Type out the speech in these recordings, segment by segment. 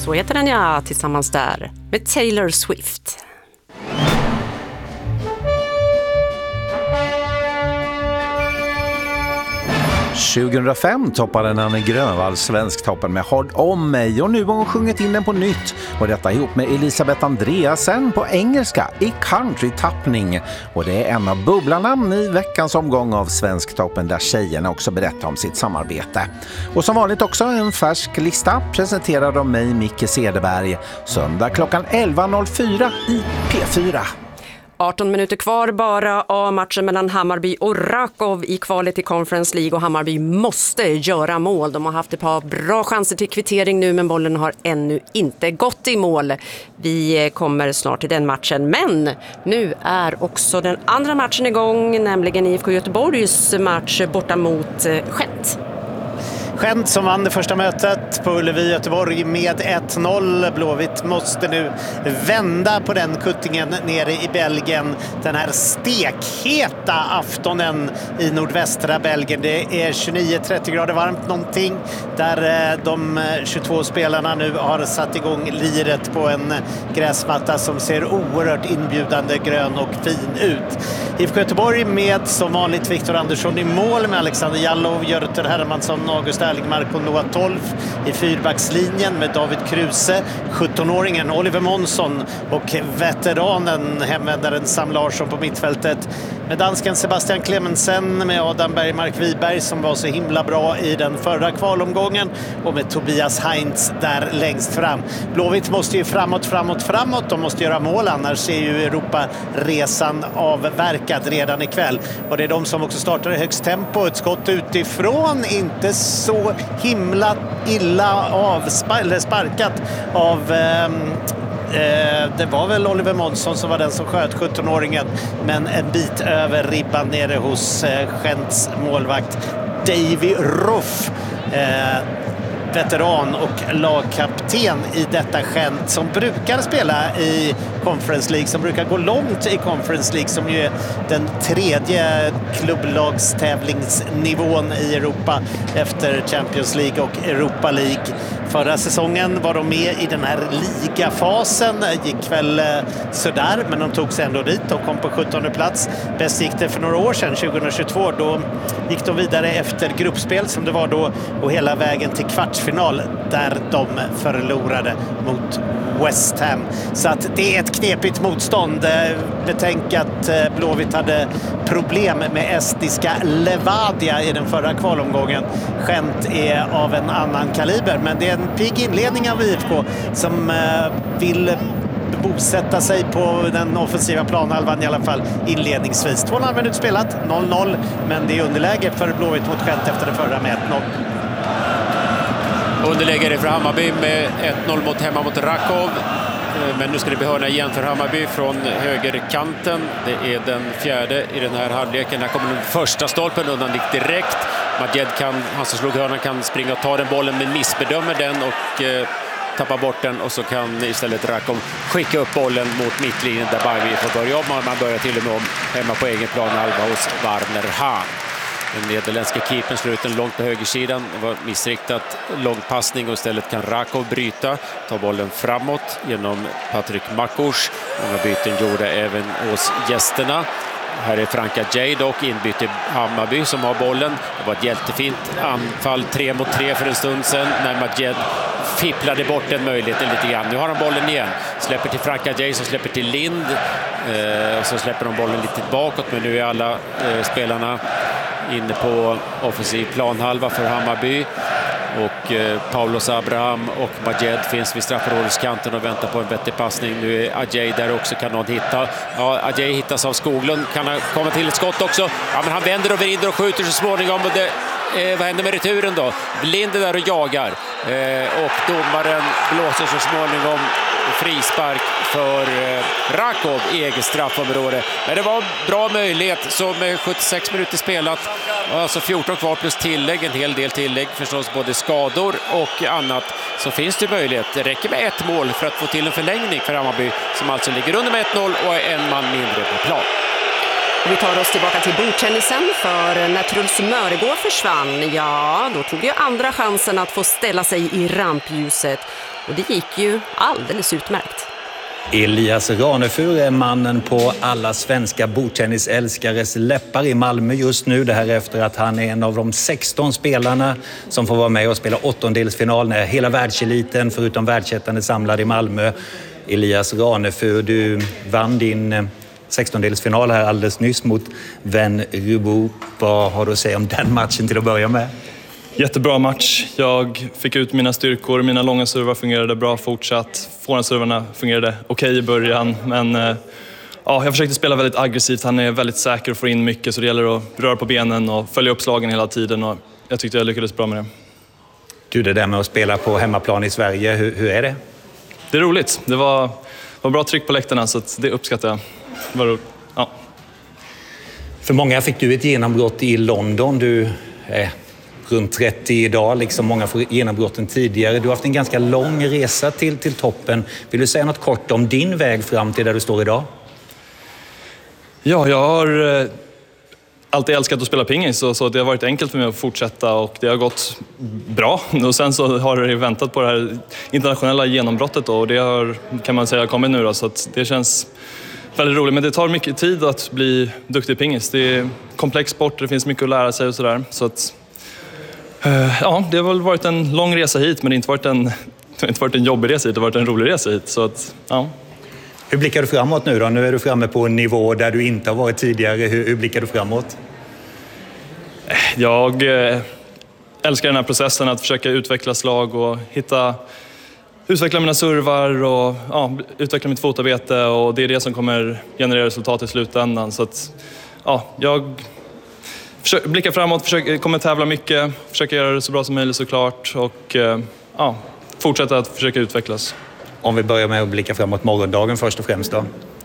Så heter den, ja, tillsammans där med Taylor Swift. 2005 toppade Nanne Grönvall Svensktoppen med Håll om mig, och nu har hon sjungit in den på nytt, och detta ihop med Elisabeth Andreasen på engelska i country-tappning, och det är en av bubblarnamn i veckans omgång av Svensktoppen, där tjejerna också berättar om sitt samarbete. Och som vanligt också en färsk lista presenterad av mig, Micke Cederberg, söndag klockan 11.04 i P4. 18 minuter kvar bara av matchen mellan Hammarby och Rakov i kvalet i Conference League, och Hammarby måste göra mål. De har haft ett par bra chanser till kvittering nu, men bollen har ännu inte gått i mål. Vi kommer snart till den matchen, men nu är också den andra matchen igång, nämligen IFK Göteborgs match borta mot Gent. Gent som vann det första mötet på Ullevi Göteborg med 1-0. Blåvitt måste nu vända på den kuttingen nere i Belgien. Den här stekheta aftonen i nordvästra Belgien. Det är 29-30 grader varmt någonting. Där de 22 spelarna nu har satt igång liret på en gräsmatta som ser oerhört inbjudande, grön och fin ut. IFK Göteborg med som vanligt Viktor Andersson i mål, med Alexander Jallov, Jörter Hermansson, August Erlingmark och Noah Tolf i fyrbackslinjen, med David Kruse, 17-åringen Oliver Månsson och veteranen hemvändaren Sam Larsson på mittfältet, med dansken Sebastian Clemensen, med Adam Bergmark Wiberg som var så himla bra i den förra kvalomgången, och med Tobias Heinz där längst fram. Blåvitt måste ju framåt. De måste göra mål, annars är ju Europa-resan avverkad redan ikväll. Och det är de som också startar i högst tempo. Ett skott utifrån, inte så himla illa sparkat av... det var väl Oliver Månsson som var den som sköt 17-åringen, men en bit över ribban nere hos Gents målvakt Davy Ruff, veteran och lagkapten i detta Gent, som brukar spela i Conference League, som brukar gå långt i Conference League, som ju är den tredje klubblagstävlingsnivån i Europa efter Champions League och Europa League. Förra säsongen var de med i den här ligafasen, gick väl sådär, men de tog sig ändå dit och kom på 17:e plats. Bäst gick det för några år sedan, 2022, då gick de vidare efter gruppspel som det var då, och hela vägen till kvartsfinal där de förlorade mot West Ham. Så att det är ett knepigt motstånd. Betänk att Blåvitt hade problem med estiska Levadia i den förra kvalomgången. Gent är av en annan kaliber, men det är en pigg inledning av IFK som vill bosätta sig på den offensiva planhalvan i alla fall inledningsvis. 2,5 minuter spelat, 0-0, men det är underläge för Blåvitt mot Gent efter det förra med 1-0. Underläge för Hammarby med 1-0 hemma mot Rakov. Men nu ska det bli hörna igen för Hammarby från högerkanten. Det är den fjärde i den här halvleken. Här kommer den första stolpen undan, gick direkt. Majed han som slog hörnan kan springa och ta den bollen, men missbedömer den och tappar bort den, och så kan istället Rakov skicka upp bollen mot mittlinjen där Bajvi får börja om. Man börjar till och med om hemma på egen plan halva hos Warner Hahn. Den nederländska keepern slår ut den långt på högersidan. Det var missriktat lång passning, och istället kan Rakov bryta. Ta bollen framåt genom Patrik Makurs. Många byten gjorde även hos gästerna. Här är Franka Jay dock inbyte Hammarby som har bollen. Det var ett jättefint anfall 3-mot-3 för en stund sedan när Majed fipplade bort den möjligheten lite grann. Nu har han bollen igen. Släpper till Franka Jay som släpper till Lind. Och så släpper de bollen lite bakåt, men nu är alla spelarna inne på offensiv planhalva för Hammarby. Och Paulos Abraham och Majed finns vid straffområdeskanten och väntar på en vettig passning. Nu är Ajay där också, kan någon hitta. Ja, Ajay hittas av Skoglund. Kan han komma till ett skott också? Ja, men han vänder och vrider och skjuter så småningom. Och vad händer med returen då? Lind är där och jagar. Och domaren blåser så småningom frispark för Rakov i eget straffområde. Men det var bra möjlighet, så med 76 minuter spelat, alltså 14 kvar plus tillägg, en hel del tillägg förstås, både skador och annat, så finns det möjlighet. Det räcker med ett mål för att få till en förlängning för Hammarby, som alltså ligger under med 1-0 och är en man mindre på plan. Vi tar oss tillbaka till bordtennisen, för när Truls Mörgård försvann, ja, då tog ju andra chansen att få ställa sig i rampljuset. Och det gick ju alldeles utmärkt. Elias Ranefur är mannen på alla svenska bordtennisälskares läppar i Malmö just nu. Det här efter att han är en av de 16 spelarna som får vara med och spela åttondelsfinal när hela världseliten förutom världsettan är samlad i Malmö. Elias Ranefur, du vann din 16-delsfinal här alldeles nyss mot Ven Rubo. Vad har du att säga om den matchen till att börja med? Jättebra match. Jag fick ut mina styrkor. Mina långa servar fungerade bra fortsatt. Forehandservarna fungerade okej i början. Men jag försökte spela väldigt aggressivt. Han är väldigt säker och får in mycket. Så det gäller att röra på benen och följa upp slagen hela tiden. Och jag tyckte jag lyckades bra med det. Du, det där med att spela på hemmaplan i Sverige, hur är det? Det är roligt. Det var bra tryck på läktarna så att det uppskattar jag. Det var roligt. Ja. För många fick du ett genombrott i London. Du är runt 30 idag, liksom många får genombrotten tidigare. Du har haft en ganska lång resa till toppen. Vill du säga något kort om din väg fram till där du står idag? Ja, jag har alltid älskat att spela pingis så det har varit enkelt för mig att fortsätta och det har gått bra. Och sen så har det väntat på det här internationella genombrottet då, och det har, kan man säga, kommit nu då, så att det känns väldigt roligt. Men det tar mycket tid att bli duktig i pingis. Det är komplex sport, det finns mycket att lära sig och sådär. Så att det har väl varit en lång resa hit, men det har inte varit en jobbig resa hit, det har varit en rolig resa hit. Så att, ja. Hur blickar du framåt nu då? Nu är du framme på en nivå där du inte har varit tidigare. Hur blickar du framåt? Jag älskar den här processen att försöka utveckla slag och utveckla mina servar och utveckla mitt fotarbete, och det är det som kommer generera resultat i slutändan. Så att, jag blickar framåt, kommer tävla mycket, försöka göra det så bra som möjligt såklart och fortsätta att försöka utvecklas. Om vi börjar med att blicka framåt morgondagen först och främst då.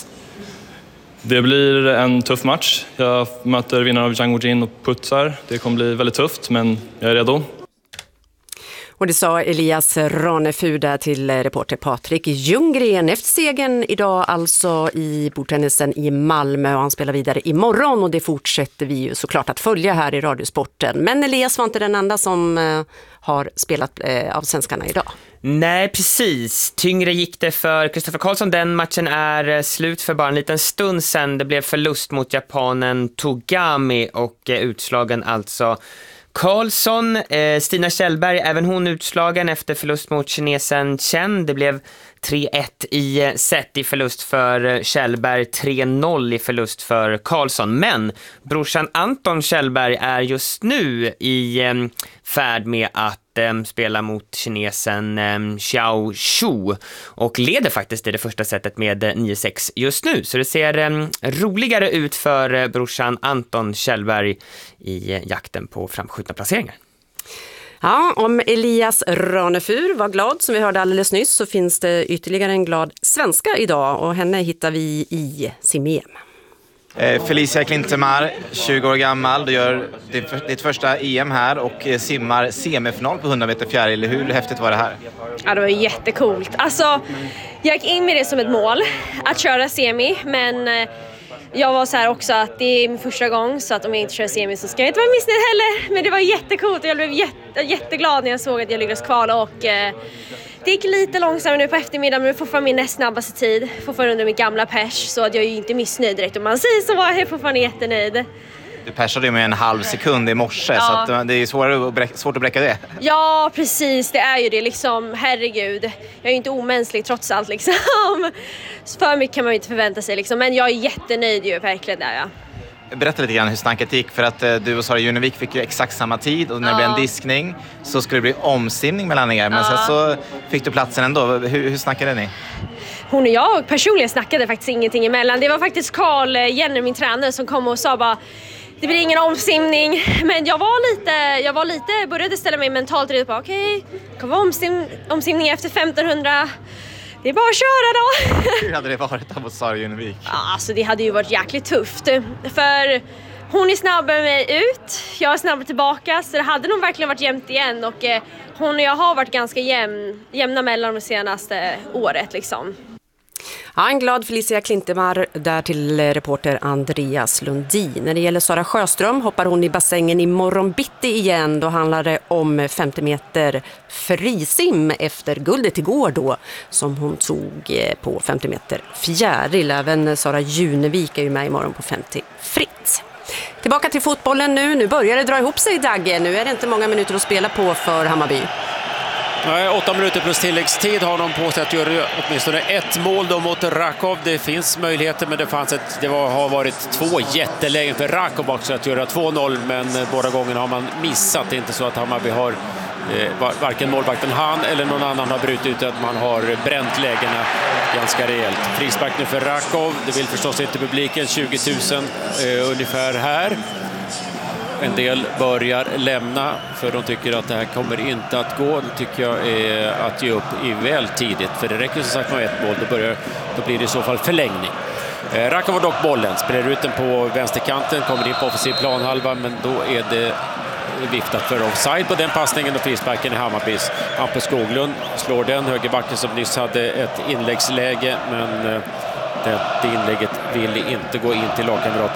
Det blir en tuff match. Jag möter vinnaren av Zhang Guojin och putsar. Det kommer bli väldigt tufft, men jag är redo. Och det sa Elias Ranefur där till reporter Patrik Ljunggren. Efter segern idag alltså i bordtennisen i Malmö, och han spelar vidare imorgon, och det fortsätter vi ju såklart att följa här i Radiosporten. Men Elias var inte den enda som har spelat av svenskarna idag. Nej, precis. Tyngre gick det för Kristoffer Karlsson. Den matchen är slut för bara en liten stund sedan. Det blev förlust mot japanen Togami och utslagen alltså Karlsson. Stina Kjellberg, även hon utslagen efter förlust mot kinesen Chen. Det blev 3-1 i set i förlust för Kjellberg, 3-0 i förlust för Karlsson. Men brorsan Anton Kjellberg är just nu i färd med att spela mot kinesen Xiao Xu och leder faktiskt i det första setet med 9-6 just nu. Så det ser roligare ut för brorsan Anton Kjellberg i jakten på framskjutna placeringar. Ja, om Elias Ranefur var glad som vi hörde alldeles nyss, så finns det ytterligare en glad svenska idag, och henne hittar vi i sim-EM. Felicia Klintemar, 20 år gammal, du gör ditt första EM här och simmar semifinal på 100 meter fjäril. Hur häftigt var det här? Ja, det var jättecoolt. Alltså, jag gick in med det som ett mål att köra semi, men jag var så här också att det är min första gång, så att om jag inte kör semi så ska jag inte vara missnöjd heller. Men det var jättecoolt och jag blev jätteglad när jag såg att jag lyckades kvala, och det gick lite långsammare nu på eftermiddagen, men det är fortfarande min näst snabbaste tid. Fortfarande under mitt gamla pers, så att jag är ju inte missnöjd direkt. Om man säger så var jag fortfarande jättenöjd. Du persade med en halv sekund i morse, ja. Så att det är svårt att bräcka det. Ja, precis. Det är ju det liksom. Herregud. Jag är ju inte omänsklig trots allt liksom. För mycket kan man ju inte förvänta sig liksom. Men jag är jättenöjd ju, verkligen där, ja. Berätta lite grann hur snacket gick, för att du och Sara Junevik fick ju exakt samma tid, och när det blev en diskning så skulle det bli omsimning mellan er, men sen så fick du platsen ändå. Hur snackade ni? Hon och jag personligen snackade faktiskt ingenting emellan. Det var faktiskt Carl Jenner, min tränare, som kom och sa bara: det blir ingen omsimning. Men jag började ställa mig mentalt redo på okej, det kommer vara omsimning efter 1500. Det är bara att köra då. Hur hade det varit mot Sara Junevik? Ja, alltså det hade ju varit jäkligt tufft. För hon är snabbare med ut, jag är snabbare tillbaka. Så det hade nog verkligen varit jämnt igen. Och hon och jag har varit ganska jämna mellan de senaste året liksom. Ja, en glad Felicia Klintemar där till reporter Andreas Lundin. När det gäller Sara Sjöström hoppar hon i bassängen imorgon bitti igen. Då handlar det om 50 meter frisim efter guldet igår då som hon tog på 50 meter fjäril. Även Sara Junevik är ju med imorgon på 50 fritt. Tillbaka till fotbollen nu. Nu börjar det dra ihop sig, Dagge. Nu är det inte många minuter att spela på för Hammarby. Nej, 8 minuter plus tilläggstid har de på sig att göra åtminstone ett mål då mot Rakov. Det finns möjligheter, men har varit 2 jättelägen för Rakov också att göra 2-0, men båda gångerna har man missat. Det är inte så att Hammarby har varken målvakten han eller någon annan har brutit ut, att man har bränt lägena ganska rejält. Frispark nu för Rakov. Det vill förstås inte publiken, 20 000 ungefär här. En del börjar lämna för de tycker att det här kommer inte att gå. Det tycker jag är att ge upp i väl tidigt. För det räcker som sagt med ett mål. Då blir det i så fall förlängning. Rakov har dock bollen. Spelar ut den på vänsterkanten. Kommer in på offensiv planhalva. Men då är det viftat för offside på den passningen. Och frisparken i Hammarbys. Hampus Skoglund slår den. Högerbacken som nyss hade ett inläggsläge. Men det inlägget ville inte gå in till lagkamrat